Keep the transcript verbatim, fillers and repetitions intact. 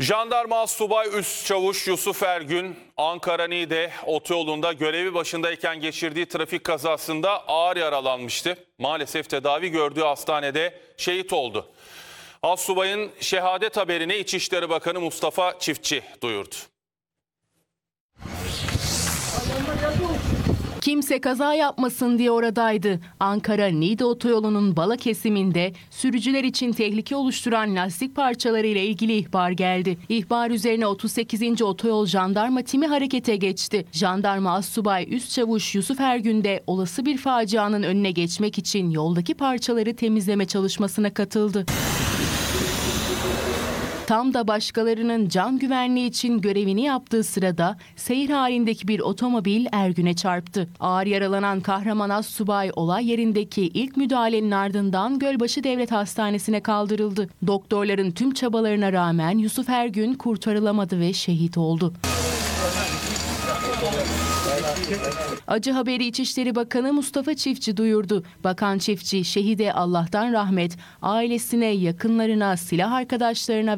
Jandarma Astsubay Üst Çavuş Yusuf Ergün, Ankara Niğde otoyolunda görevi başındayken geçirdiği trafik kazasında ağır yaralanmıştı. Maalesef tedavi gördüğü hastanede şehit oldu. Astsubay'ın şehadet haberini İçişleri Bakanı Mustafa Çiftçi duyurdu. Kimse kaza yapmasın diye oradaydı. Ankara-Niğde otoyolunun Bala kesiminde sürücüler için tehlike oluşturan lastik parçaları ile ilgili ihbar geldi. İhbar üzerine otuz sekizinci Otoyol Jandarma Timi harekete geçti. Jandarma Astsubay Üst Çavuş Yusuf Ergün de olası bir facianın önüne geçmek için yoldaki parçaları temizleme çalışmasına katıldı. Tam da başkalarının can güvenliği için görevini yaptığı sırada seyir halindeki bir otomobil Ergün'e çarptı. Ağır yaralanan kahraman astsubay olay yerindeki ilk müdahalenin ardından Gölbaşı Devlet Hastanesi'ne kaldırıldı. Doktorların tüm çabalarına rağmen Yusuf Ergün kurtarılamadı ve şehit oldu. Acı haberi İçişleri Bakanı Mustafa Çiftçi duyurdu. Bakan Çiftçi, şehide Allah'tan rahmet, ailesine, yakınlarına, silah arkadaşlarına